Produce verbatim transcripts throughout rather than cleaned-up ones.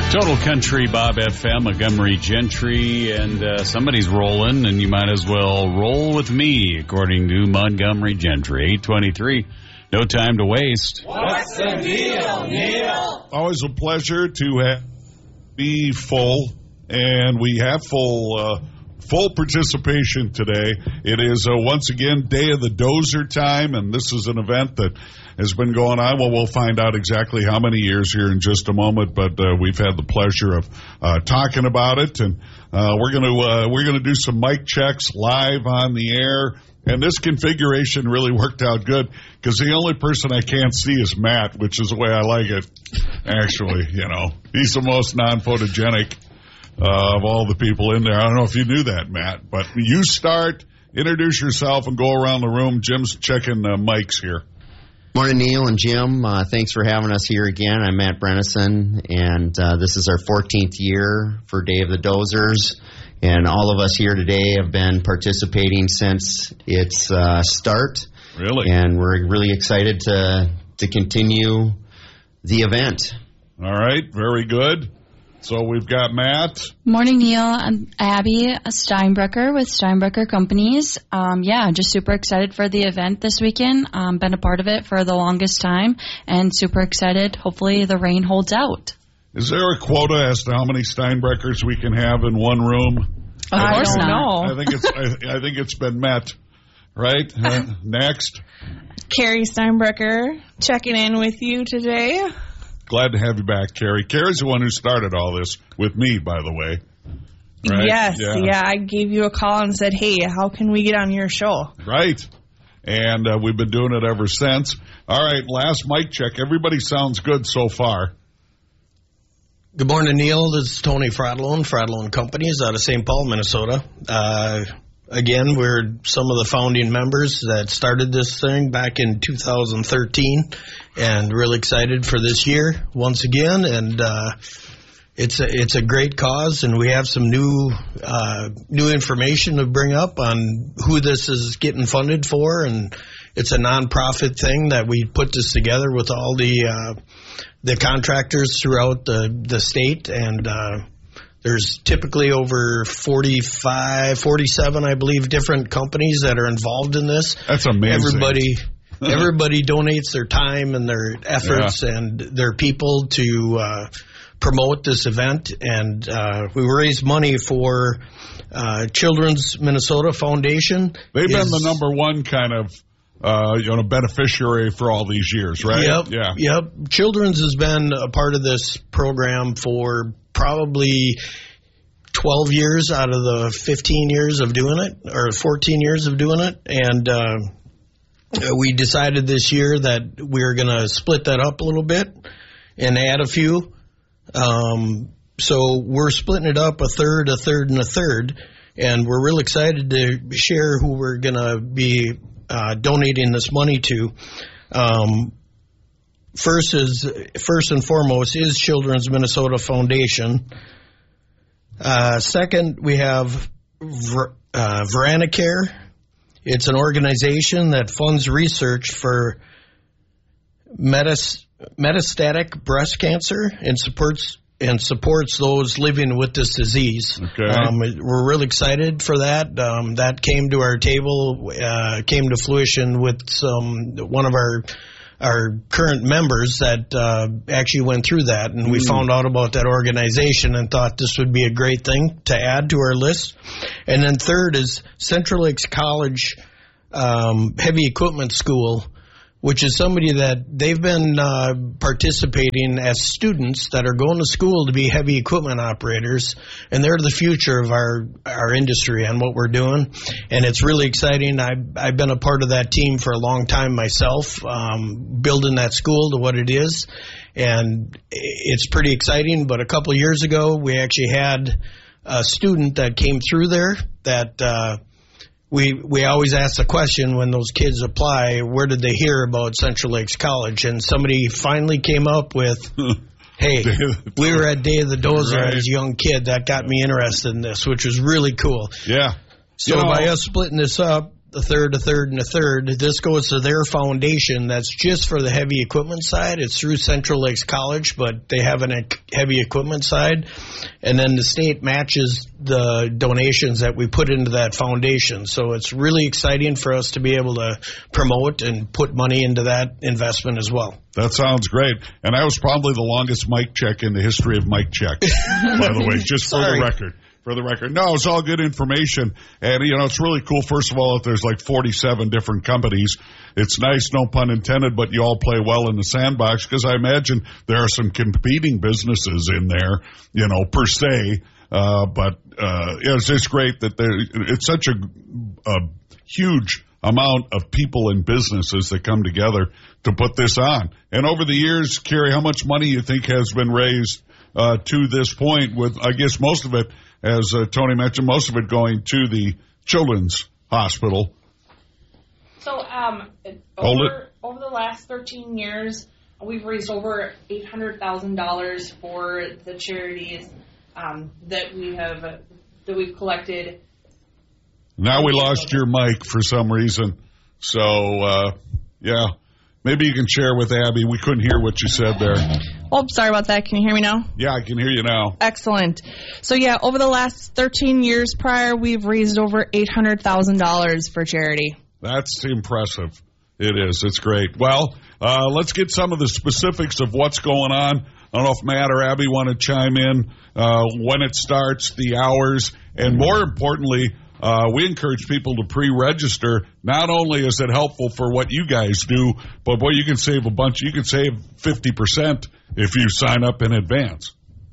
Total Country, Bob F M, Montgomery Gentry, and uh, somebody's rolling, and you might as well roll with me, according to Montgomery Gentry. eight twenty-three, no time to waste. What's the deal, Neil? Always a pleasure to have, be full, and we have full uh, full participation today. It is, uh, once again, Day of the Dozer time, and this is an event that has been going on. Well, we'll find out exactly how many years here in just a moment, but uh, we've had the pleasure of uh, talking about it, and uh, we're going to uh, we're going to do some mic checks live on the air. And this configuration really worked out good because the only person I can't see is Matt, which is the way I like it. Actually, you know, he's the most non-photogenic uh, of all the people in there. I don't know if you knew that, Matt, but you start, introduce yourself, and go around the room. Jim's checking uh, mics here. Morning, Neil and Jim. Uh, thanks for having us here again. I'm Matt Brennison, and uh, this is our fourteenth year for Day of the Dozers. And all of us here today have been participating since its uh, start. Really? And we're really excited to to continue the event. All right, very good. So we've got Matt. Morning, Neil. I'm Abby Steinbrecher with Steinbrecher Companies. Um, yeah, just super excited for the event this weekend. Um, been a part of it for the longest time, and super excited. Hopefully the rain holds out. Is there a quota as to how many Steinbrechers we can have in one room? Of I course don't not. know. I think it's I, I think it's been met. Right? Uh, next. Carrie Steinbrecher checking in with you today. Glad to have you back, Carrie. Carrie's the one who started all this with me, by the way. Right? Yes, yeah. yeah. I gave you a call and said, hey, how can we get on your show? Right. And uh, we've been doing it ever since. All right, last mic check. Everybody sounds good so far. Good morning, Neil. This is Tony Fradlone, Fradlone Companies out of Saint Paul, Minnesota. Uh, again, we're some of the founding members that started this thing back in two thousand thirteen, and really excited for this year once again. And uh, it's a, it's a great cause, and we have some new uh, new information to bring up on who this is getting funded for. And it's a nonprofit thing that we put this together with all the uh, the contractors throughout the, the state, and uh, there's typically over forty-five, forty-seven, I believe, different companies that are involved in this. That's amazing. Everybody, everybody donates their time and their efforts yeah. and their people to uh, promote this event, and uh, we raise money for uh, Children's Minnesota Foundation. They've is, been the number one kind of Uh, you know, beneficiary for all these years, right? Yep, yeah. Yep. Children's has been a part of this program for probably twelve years out of the fifteen years of doing it, or fourteen years of doing it. And uh, we decided this year that we were going to split that up a little bit and add a few. Um, so we're splitting it up a third, a third, and a third. And we're real excited to share who we're going to be Uh, donating this money to. Um, first is first and foremost is Children's Minnesota Foundation. Uh, second, we have Ver, uh, Veranacare. It's an organization that funds research for metas, metastatic breast cancer and supports and supports those living with this disease. Okay. Um, we're really excited for that. Um, that came to our table, uh, came to fruition with some one of our our current members that uh, actually went through that, and we mm. found out about that organization and thought this would be a great thing to add to our list. And then third is Central Lakes College um, Heavy Equipment School, which is somebody that they've been uh, participating as students that are going to school to be heavy equipment operators, and they're the future of our our industry and what we're doing, and it's really exciting. I've, I've been a part of that team for a long time myself, um, building that school to what it is, and it's pretty exciting. But a couple of years ago, we actually had a student that came through there that uh, We we always ask the question when those kids apply, where did they hear about Central Lakes College? And somebody finally came up with, hey, we were at Day of the Dozer right. as a young kid. That got me interested in this, which was really cool. Yeah. So you know, by us splitting this up, a third, a third, and a third. This goes to their foundation that's just for the heavy equipment side. It's through Central Lakes College, but they have a heavy equipment side. And then the state matches the donations that we put into that foundation. So it's really exciting for us to be able to promote and put money into that investment as well. That sounds great. And that was probably the longest mic check in the history of mic checks, by the way, just for Sorry. the record. For the record. No, it's all good information. And, you know, it's really cool, first of all, that there's like forty-seven different companies. It's nice, no pun intended, but you all play well in the sandbox, because I imagine there are some competing businesses in there, you know, per se. Uh, but uh, yeah, it's just great that there, it's such a, a huge amount of people and businesses that come together to put this on. And over the years, Carrie, how much money you think has been raised uh, to this point, with, I guess, most of it, as uh, Tony mentioned, most of it going to the Children's Hospital. So um, Hold over, it. over the last thirteen years, we've raised over eight hundred thousand dollars for the charities um, that we have uh, that we've collected. Now we lost your mic for some reason. So, uh, yeah, maybe you can share with Abby. We couldn't hear what you said there. Oh, sorry about that. Can you hear me now? Yeah, I can hear you now. Excellent. So, yeah, over the last thirteen years prior, we've raised over eight hundred thousand dollars for charity. That's impressive. It is. It's great. Well, uh, let's get some of the specifics of what's going on. I don't know if Matt or Abby want to chime in, uh, when it starts, the hours, and more importantly, uh, we encourage people to pre-register. Not only is it helpful for what you guys do, but boy, you can save a bunch. You can save fifty percent if you sign up in advance.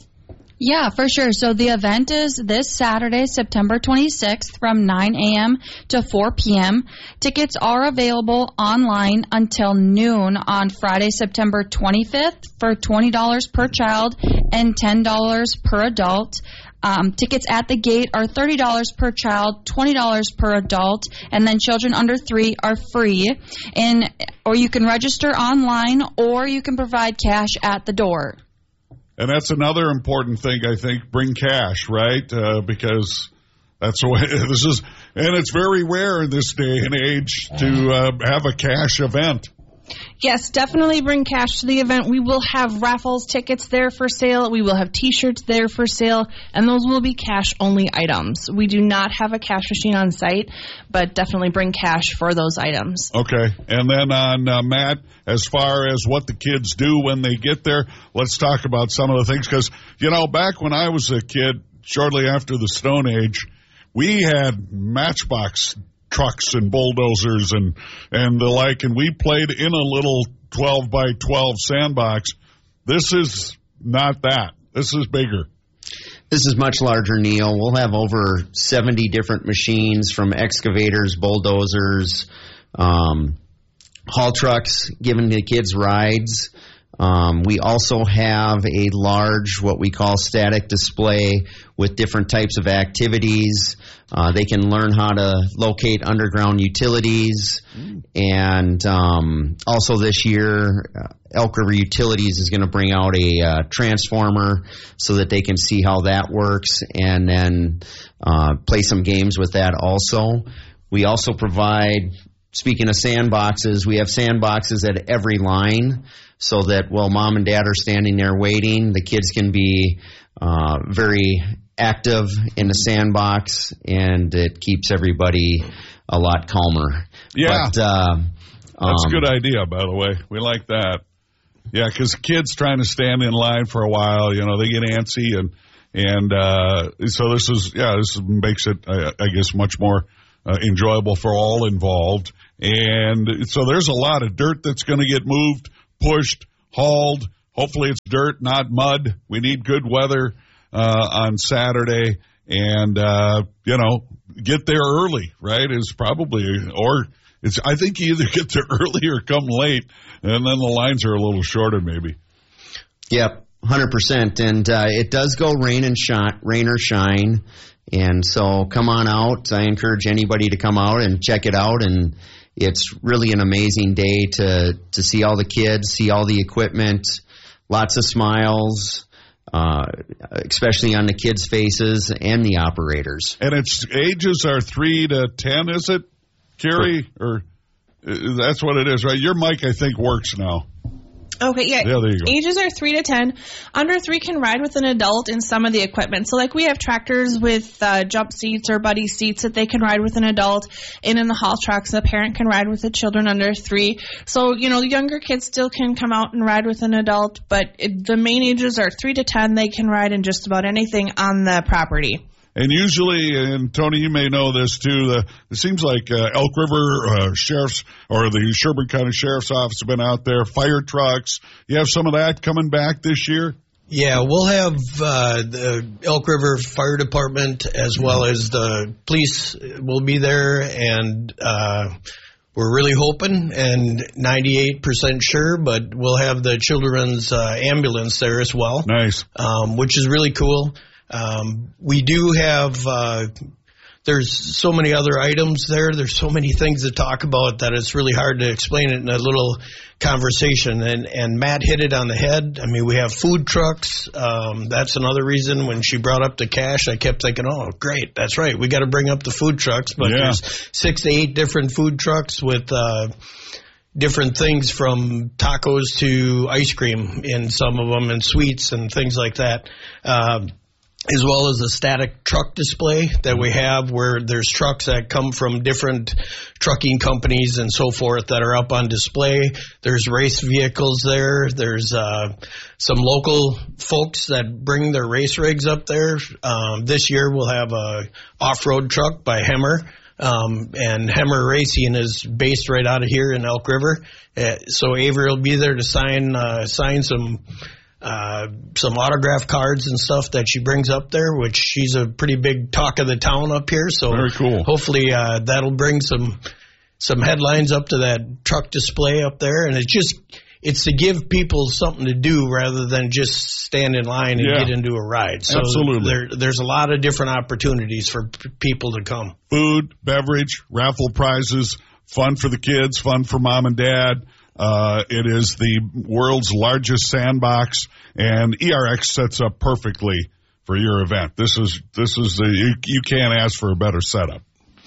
Yeah, for sure. So the event is this Saturday, September twenty-sixth from nine a.m. to four p.m. Tickets are available online until noon on Friday, September twenty-fifth for twenty dollars per child and ten dollars per adult. Um, tickets at the gate are thirty dollars per child, twenty dollars per adult, and then children under three are free. And or you can register online, or you can provide cash at the door. And that's another important thing, I think. Bring cash, right? Uh, because that's the way this is. And it's very rare in this day and age to uh, have a cash event. Yes, definitely bring cash to the event. We will have raffles tickets there for sale. We will have T-shirts there for sale, and those will be cash-only items. We do not have a cash machine on site, but definitely bring cash for those items. Okay. And then on uh, Matt, as far as what the kids do when they get there, let's talk about some of the things. Because, you know, back when I was a kid, shortly after the Stone Age, we had Matchbox trucks and bulldozers and, and the like, and we played in a little twelve by twelve sandbox. This is not that. This is bigger. This is much larger, Neil. We'll have over seventy different machines, from excavators, bulldozers, um, haul trucks, giving the kids rides. Um, we also have a large, what we call static display with different types of activities. Uh, they can learn how to locate underground utilities. Mm. And um, also this year, uh, Elk River Utilities is going to bring out a uh, transformer so that they can see how that works, and then uh, play some games with that also. We also provide, speaking of sandboxes, we have sandboxes at every line, so that while mom and dad are standing there waiting, the kids can be uh, very active in the sandbox, and it keeps everybody a lot calmer. Yeah. But, uh, That's um, a good idea, by the way. We like that. Yeah, because kids trying to stand in line for a while, you know, they get antsy, and and uh, so this is, yeah, this makes it, I, I guess, much more uh, enjoyable for all involved. And so there's a lot of dirt that's going to get moved, pushed, hauled. Hopefully it's dirt, not mud. We need good weather uh, on Saturday, and uh, you know, get there early, right? Is probably, or it's. I think you either get there early or come late, and then the lines are a little shorter, maybe. Yep, one hundred percent. And uh, it does go rain and shine, rain or shine, and so come on out. I encourage anybody to come out and check it out, and it's really an amazing day to, to see all the kids, see all the equipment, lots of smiles, uh, especially on the kids' faces and the operators. And its ages are three to ten, is it? Carrie, or uh, that's what it is, right? Your mic, I think, works now. Okay, yeah. Yeah, there you go. Ages are three to ten. Under three can ride with an adult in some of the equipment. So, like, we have tractors with uh, jump seats or buddy seats that they can ride with an adult. And in the haul trucks, the parent can ride with the children under three. So, you know, the younger kids still can come out and ride with an adult. But it, the main ages are three to ten. They can ride in just about anything on the property. And usually, and Tony, you may know this too, the, it seems like uh, Elk River uh, Sheriff's or the Sherburne County Sheriff's Office have been out there, fire trucks. You have some of that coming back this year? Yeah, we'll have uh, the Elk River Fire Department as well as the police will be there, and uh, we're really hoping and ninety-eight percent sure, but we'll have the children's uh, ambulance there as well. Nice. Um, which is really cool. Um, we do have, uh, there's so many other items there. There's so many things to talk about that it's really hard to explain it in a little conversation. And, and Matt hit it on the head. I mean, we have food trucks. Um, that's another reason when she brought up the cash, I kept thinking, oh, great. That's right. We got to bring up the food trucks. But yeah. There's six to eight different food trucks with, uh, different things from tacos to ice cream in some of them and sweets and things like that. Um, as well as a static truck display that we have where there's trucks that come from different trucking companies and so forth that are up on display. There's race vehicles there. There's uh, some local folks that bring their race rigs up there. Um, this year we'll have a off-road truck by Hemmer. Um, and Hemmer Racing is based right out of here in Elk River. Uh, so Avery will be there to sign uh, sign some uh, some autograph cards and stuff that she brings up there, which she's a pretty big talk of the town up here. So very cool. Hopefully uh, that'll bring some some headlines up to that truck display up there. And it's just it's to give people something to do rather than just stand in line and yeah. get into a ride. So Absolutely. There, there's a lot of different opportunities for p- people to come. Food, beverage, raffle prizes, fun for the kids, fun for mom and dad. Uh, it is the world's largest sandbox, and E R X sets up perfectly for your event. This is this is the you, you can't ask for a better setup.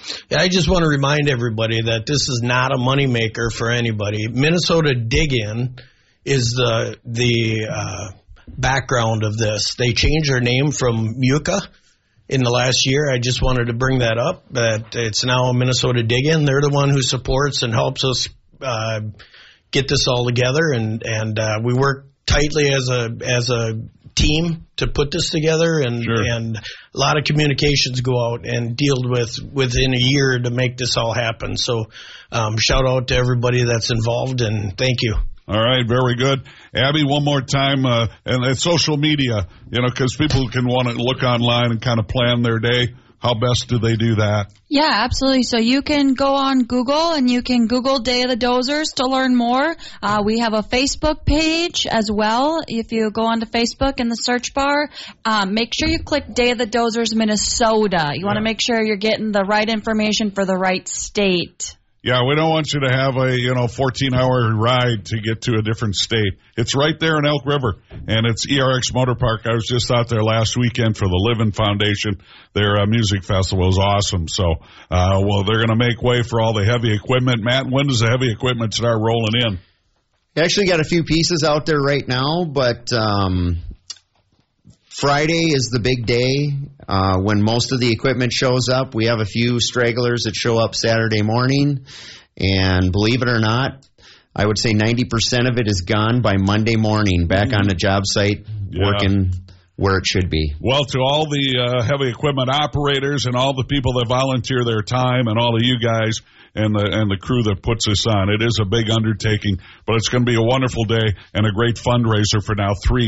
I just want to remind everybody that this is not a moneymaker for anybody. Minnesota Dig-In is the the uh, background of this. They changed their name from M U C A in the last year. I just wanted to bring that up, that it's now a Minnesota Dig-In. They're the one who supports and helps us uh, get this all together, and and uh, we work tightly as a as a team to put this together, and sure. and a lot of communications go out and dealt with within a year to make this all happen. So um, shout out to everybody that's involved, and thank you. All right, very good. Abby, one more time, uh, and it's social media, you know, because people can want to look online and kind of plan their day. How best do they do that? Yeah, absolutely. So you can go on Google and you can Google Day of the Dozers to learn more. Uh, we have a Facebook page as well. If you go onto Facebook in the search bar, um, make sure you click Day of the Dozers Minnesota. You want to make sure you're getting the right information for the right state. Yeah, we don't want you to have a, you know, fourteen-hour ride to get to a different state. It's right there in Elk River, and it's E R X Motor Park. I was just out there last weekend for the Livin' Foundation. Their uh, music festival is awesome. So, uh, well, they're going to make way for all the heavy equipment. Matt, when does the heavy equipment start rolling in? We actually got a few pieces out there right now, but um, Friday is the big day uh, when most of the equipment shows up. We have a few stragglers that show up Saturday morning, and believe it or not, I would say ninety percent of it is gone by Monday morning, back on the job site, Yeah. working where it should be. Well, to all the uh, heavy equipment operators and all the people that volunteer their time and all of you guys and the and the crew that puts this on, it is a big undertaking, but it's going to be a wonderful day and a great fundraiser for now three